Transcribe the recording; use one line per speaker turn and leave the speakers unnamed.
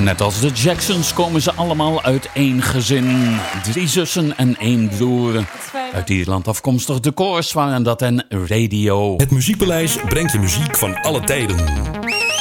Net als de Jacksons komen ze allemaal uit één gezin. 3 zussen en 1 broer. Uit Ierland afkomstig de Corrs waren dat en Radio.
Het Muziekpaleis brengt de muziek van alle tijden.